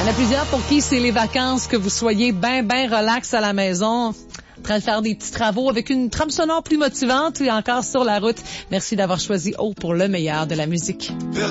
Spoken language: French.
a plusieurs pour qui c'est les vacances, que vous soyez ben relax à la maison, en train de faire des petits travaux avec une trame sonore plus motivante et encore sur la route. Merci d'avoir choisi O pour le meilleur de la musique.